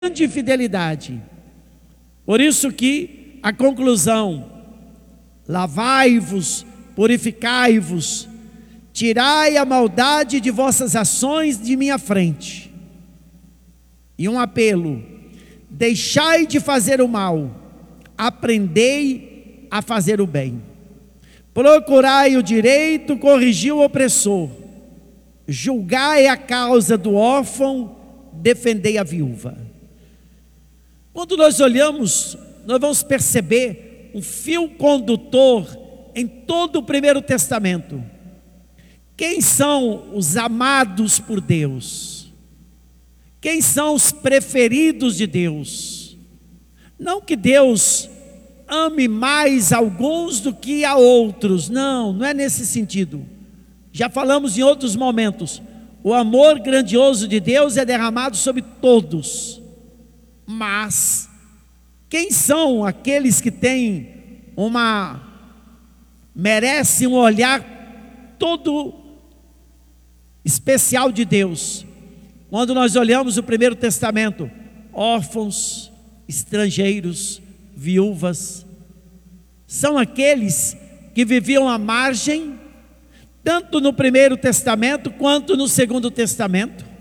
grande fidelidade. Por isso que a conclusão: lavai-vos, purificai-vos, tirai a maldade de vossas ações de minha frente. E um apelo: deixai de fazer o mal, aprendei a fazer o bem. Procurai o direito, corrigi o opressor, julgai a causa do órfão, defendei a viúva. Quando nós olhamos, nós vamos perceber um fio condutor em todo o Primeiro Testamento. Quem são os amados por Deus? Quem são os preferidos de Deus? Não que Deus ame mais alguns do que a outros, não é nesse sentido. Já falamos em outros momentos, o amor grandioso de Deus é derramado sobre todos. Mas quem são aqueles que merecem um olhar todo especial de Deus? Quando nós olhamos o Primeiro Testamento, órfãos, estrangeiros, viúvas, são aqueles que viviam à margem, tanto no Primeiro Testamento quanto no Segundo Testamento.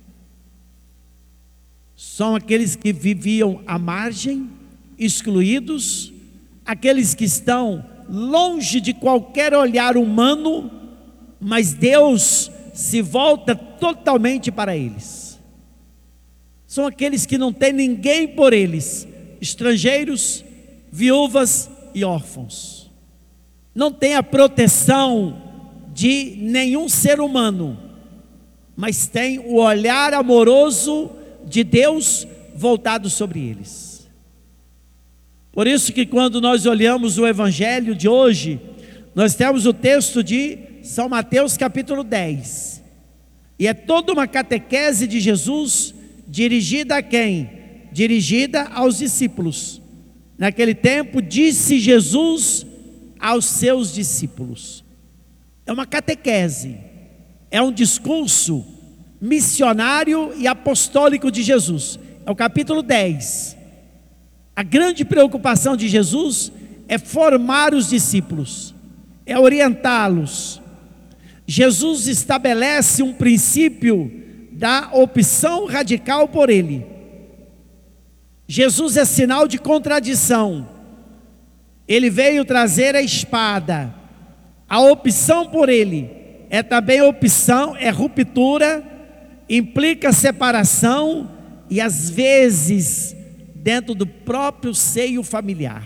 São aqueles que viviam à margem, excluídos, aqueles que estão longe de qualquer olhar humano, mas Deus se volta totalmente para eles. São aqueles que não têm ninguém por eles, estrangeiros, viúvas e órfãos. Não tem a proteção de nenhum ser humano, mas tem o olhar amoroso de Deus voltado sobre eles. Por isso que quando nós olhamos o Evangelho de hoje, nós temos o texto de São Mateus capítulo 10, e é toda uma catequese de Jesus, dirigida a quem? Dirigida aos discípulos. Naquele tempo disse Jesus aos seus discípulos. É uma catequese, é um discurso missionário e apostólico de Jesus. É o capítulo 10. A grande preocupação de Jesus é formar os discípulos, é orientá-los. Jesus estabelece um princípio da opção radical por ele. Jesus é sinal de contradição. Ele veio trazer a espada. A opção por ele é também opção, é ruptura, implica separação e às vezes dentro do próprio seio familiar.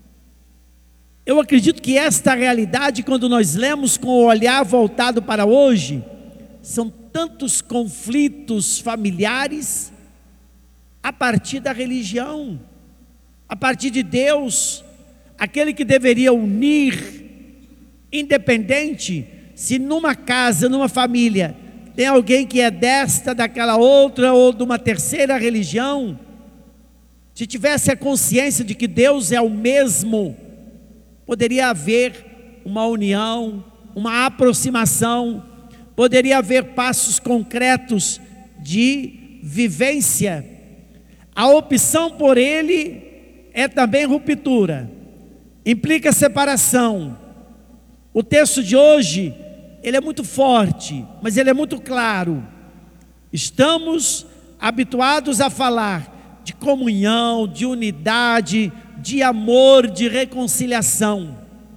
Eu acredito que esta realidade, quando nós lemos com o olhar voltado para hoje, são tantos conflitos familiares a partir da religião, a partir de Deus, aquele que deveria unir, independente se numa casa, numa família, tem alguém que é desta, daquela outra, ou de uma terceira religião. Se tivesse a consciência de que Deus é o mesmo, poderia haver uma união, uma aproximação, poderia haver passos concretos de vivência. A opção por ele é também ruptura, implica separação. O texto de hoje, ele é muito forte, mas ele é muito claro. Estamos habituados a falar de comunhão, de unidade, de amor, de reconciliação.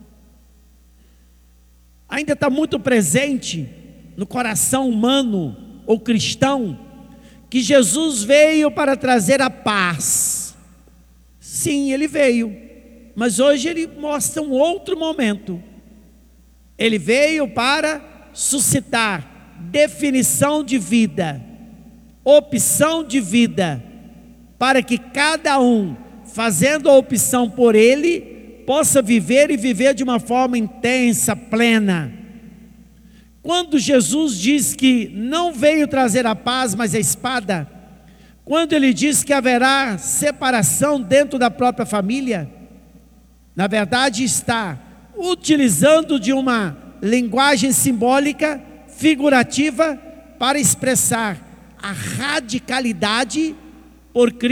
Ainda está muito presente no coração humano ou cristão que Jesus veio para trazer a paz. Sim, ele veio, mas hoje ele mostra um outro momento. Ele veio para suscitar definição de vida, opção de vida, para que cada um, fazendo a opção por ele, possa viver e viver de uma forma intensa, plena. Quando Jesus diz que não veio trazer a paz, mas a espada, quando ele diz que haverá separação dentro da própria família, na verdade está utilizando de uma linguagem simbólica, figurativa, para expressar a radicalidade por